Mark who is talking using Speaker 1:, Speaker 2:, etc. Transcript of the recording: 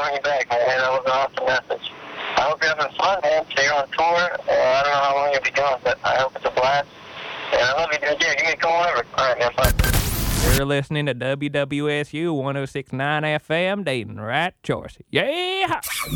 Speaker 1: calling you back, man. That was an awesome message. I hope you're having fun, man. So you're on tour. I don't know how long you'll be gone, but I hope it's a blast. And I love you, dude. Yeah, give me a call whenever. All right, man. Bye.
Speaker 2: You're listening to WWSU 106.9 FM, Dayton, right choice. Yeah!